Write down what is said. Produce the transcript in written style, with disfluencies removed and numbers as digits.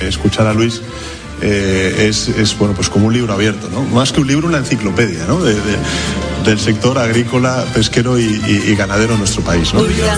escuchar a Luis es bueno, pues como un libro abierto, ¿no? Más que un libro, una enciclopedia, ¿no? Del sector agrícola, pesquero y ganadero en nuestro país, ¿no?